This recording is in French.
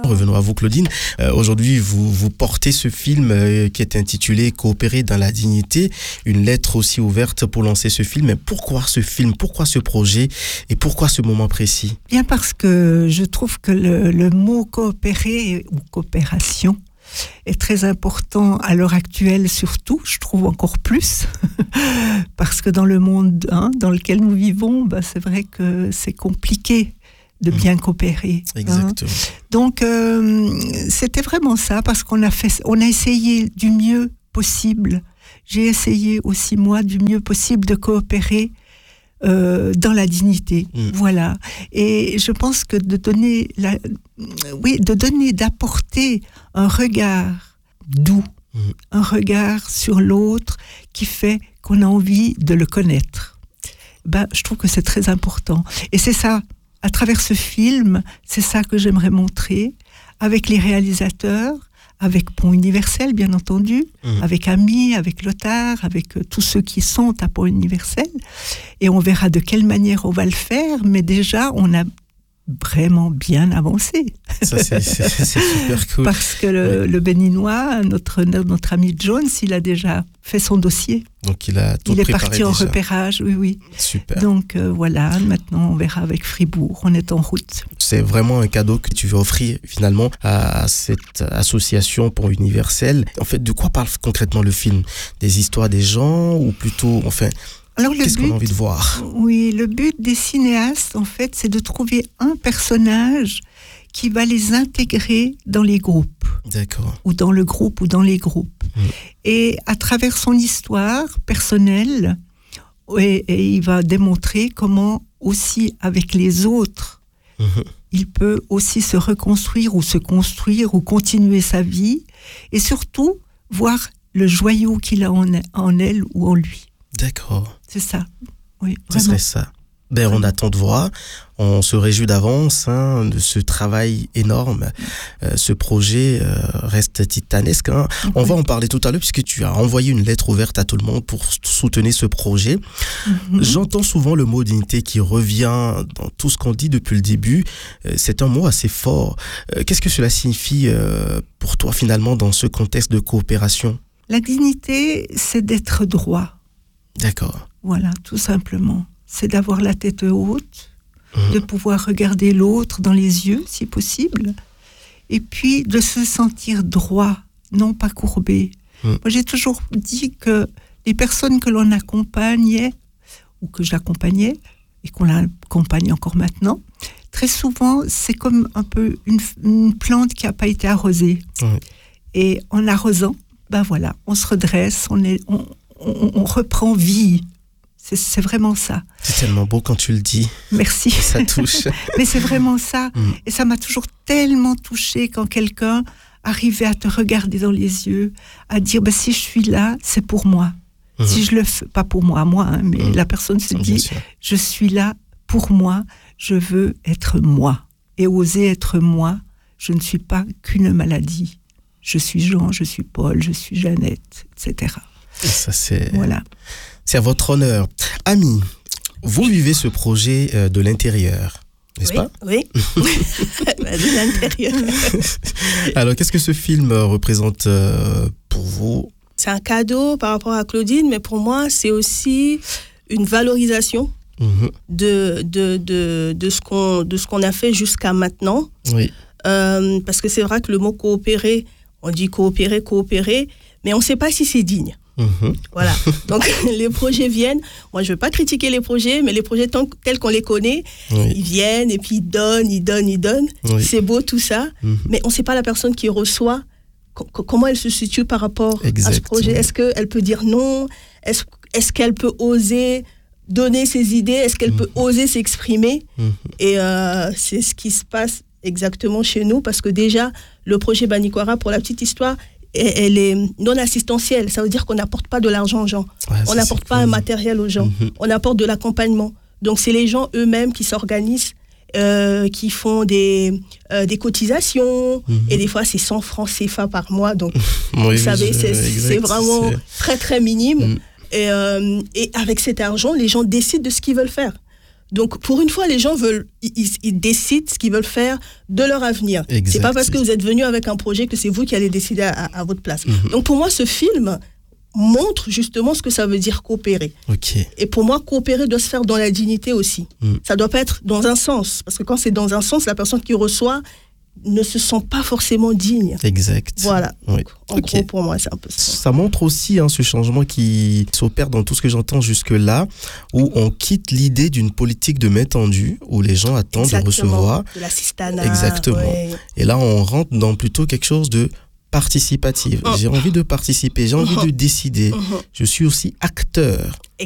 Revenons à vous, Claudine. Aujourd'hui, vous portez ce film qui est intitulé « Coopérer dans la dignité », une lettre aussi ouverte pour lancer ce film. Mais pourquoi ce film? Pourquoi ce projet? Et pourquoi ce moment précis? Bien parce que je trouve que le mot coopérer ou coopération est très important à l'heure actuelle, surtout, je trouve encore plus, parce que dans le monde dans lequel nous vivons, c'est vrai que c'est compliqué de bien coopérer. Exactement. Donc, c'était vraiment ça, parce qu'on a essayé du mieux possible. J'ai essayé aussi, moi, du mieux possible de coopérer dans la dignité. Voilà. Et je pense que d'apporter un regard doux, un regard sur l'autre qui fait qu'on a envie de le connaître. Je trouve que c'est très important. Et c'est ça, à travers ce film, c'est ça que j'aimerais montrer avec les réalisateurs, avec Pont Universel, bien entendu, avec Ami, avec Lothar, avec tous ceux qui sont à Pont Universel. Et on verra de quelle manière on va le faire, mais déjà, on a vraiment bien avancé. Ça, c'est super cool. Parce que le Béninois, notre ami Jones, il a déjà fait son dossier. Donc, il a tout préparé. Il est parti en déjà. Repérage, oui. Super. Donc, voilà, maintenant, on verra avec Fribourg. On est en route. C'est vraiment un cadeau que tu veux offrir, finalement, à cette association Pont Universel. En fait, de quoi parle concrètement le film? Des histoires des gens ou plutôt, enfin... Alors, qu'est-ce qu'on a envie de voir? Oui, le but des cinéastes, en fait, c'est de trouver un personnage qui va les intégrer dans les groupes. D'accord. Ou dans le groupe, ou dans les groupes. Et à travers son histoire personnelle, et il va démontrer comment aussi, avec les autres, il peut aussi se reconstruire, ou se construire, ou continuer sa vie, et surtout, voir le joyau qu'il a en elle ou en lui. D'accord. C'est ça. Oui, ce serait ça. On attend de voir. On se réjouit d'avance de ce travail énorme. Ce projet reste titanesque. On va en parler tout à l'heure puisque tu as envoyé une lettre ouverte à tout le monde pour soutenir ce projet. J'entends souvent le mot dignité qui revient dans tout ce qu'on dit depuis le début. C'est un mot assez fort. Qu'est-ce que cela signifie pour toi finalement dans ce contexte de coopération? La dignité, c'est d'être droit. D'accord. Voilà, tout simplement. C'est d'avoir la tête haute, de pouvoir regarder l'autre dans les yeux, si possible, et puis de se sentir droit, non pas courbé. Moi, j'ai toujours dit que les personnes que l'on accompagnait, ou que j'accompagnais, et qu'on accompagne encore maintenant, très souvent, c'est comme un peu une plante qui n'a pas été arrosée. Et en arrosant, voilà, on se redresse, on reprend vie. C'est vraiment ça. C'est tellement beau quand tu le dis. Merci. Ça touche. Mais c'est vraiment ça. Et ça m'a toujours tellement touchée quand quelqu'un arrivait à te regarder dans les yeux, à dire si je suis là, c'est pour moi. Si je le fais, pas pour moi, mais la personne se dit, je suis là pour moi, je veux être moi. Et oser être moi, je ne suis pas qu'une maladie. Je suis Jean, je suis Paul, je suis Jeannette, etc. Et ça, voilà. C'est à votre honneur. Ami, vous vivez ce projet de l'intérieur, n'est-ce pas? Oui, de l'intérieur. Alors, qu'est-ce que ce film représente pour vous? C'est un cadeau par rapport à Claudine, mais pour moi, c'est aussi une valorisation de ce qu'on a fait jusqu'à maintenant. Oui. Parce que c'est vrai que le mot coopérer, on dit coopérer, mais on ne sait pas si c'est digne. Voilà. Donc, les projets viennent. Moi, je ne veux pas critiquer les projets, mais les projets tels qu'on les connaît, ils viennent et puis ils donnent. Oui. C'est beau tout ça, mais on ne sait pas la personne qui reçoit, comment elle se situe par rapport à ce projet. Est-ce qu'elle peut dire non? Est-ce qu'elle peut oser donner ses idées? Est-ce qu'elle peut oser s'exprimer? Et c'est ce qui se passe exactement chez nous, parce que déjà, le projet Banikwara, pour la petite histoire, elle est non assistentielle. Ça veut dire qu'on n'apporte pas de l'argent aux gens. On n'apporte pas un matériel aux gens. On apporte de l'accompagnement. Donc, c'est les gens eux-mêmes qui s'organisent, qui font des cotisations. Et des fois, c'est 100 francs CFA par mois. Donc, vous savez, c'est vraiment très, très minime. Et avec cet argent, les gens décident de ce qu'ils veulent faire. Donc, pour une fois, les gens ils décident ce qu'ils veulent faire de leur avenir. Exact. C'est pas parce que vous êtes venu avec un projet que c'est vous qui allez décider à votre place. Donc, pour moi, ce film montre justement ce que ça veut dire coopérer. Okay. Et pour moi, coopérer doit se faire dans la dignité aussi. Ça doit pas être dans un sens. Parce que quand c'est dans un sens, la personne qui reçoit ne se sent pas forcément digne. Exact. Voilà. Oui. En gros, pour moi, c'est un peu ça. Ça montre aussi ce changement qui s'opère dans tout ce que j'entends jusque-là, où on quitte l'idée d'une politique de main tendue, où les gens attendent de recevoir. De l'assistanat. Exactement. Ouais. Et là, on rentre dans plutôt quelque chose de participatif. J'ai envie de participer, j'ai envie de décider. Je suis aussi acteur.